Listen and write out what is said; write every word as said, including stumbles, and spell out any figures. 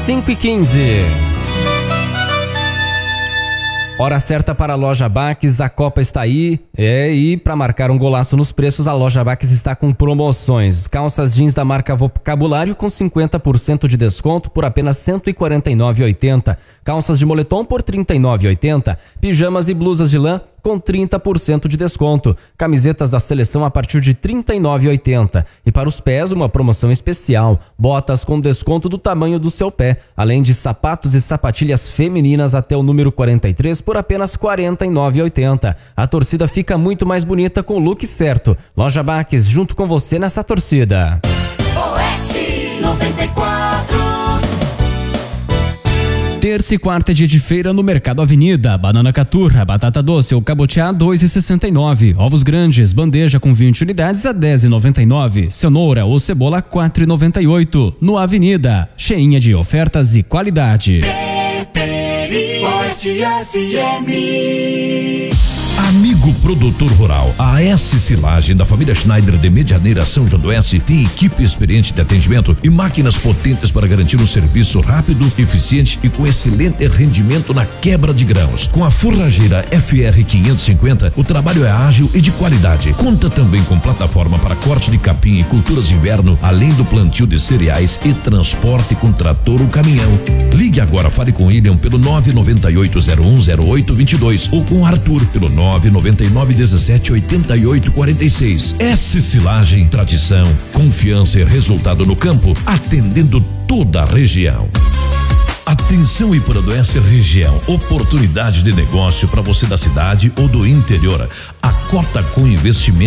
cinco e quinze. Hora certa para a Loja Baques, a Copa está aí, é, e para marcar um golaço nos preços, a Loja Baques está com promoções. Calças jeans da marca Vocabulário com cinquenta por cento de desconto por apenas cento e quarenta e nove reais e oitenta centavos. Calças de moletom por trinta e nove reais e oitenta centavos. Pijamas e blusas de lã com trinta por cento de desconto. Camisetas da seleção a partir de trinta e nove reais e oitenta centavos. E para os pés, uma promoção especial. Botas com desconto do tamanho do seu pé. Além de sapatos e sapatilhas femininas até o número quarenta e três por apenas quarenta e nove reais e oitenta centavos. A torcida fica muito mais bonita com o look certo. Loja Baques, junto com você nessa torcida. Oeste noventa e quatro. Terça e quarta é dia de feira no Mercado Avenida. Banana caturra, batata doce ou cabotiá dois reais e sessenta e nove. Ovos grandes, bandeja com vinte unidades a dez reais e noventa e nove. Cenoura ou cebola quatro reais e noventa e oito. No Avenida, cheinha de ofertas e qualidade. Oeste F M. Amigo produtor rural, a S Silagem da família Schneider de Medianeira São João do Oeste tem equipe experiente de atendimento e máquinas potentes para garantir um serviço rápido, eficiente e com excelente rendimento na quebra de grãos. Com a forrageira F R quinhentos e cinquenta, o trabalho é ágil e de qualidade. Conta também com plataforma para corte de capim e culturas de inverno, além do plantio de cereais e transporte com trator ou caminhão. Ligue agora, fale com William pelo nove nove oito zero um zero oito dois dois ou com Arthur pelo nove nove nove um sete oito oito quatro seis. S Silagem, tradição, confiança e resultado no campo, atendendo toda a região. Atenção Ipuranduense região, oportunidade de negócio para você da cidade ou do interior. A Cota com investimento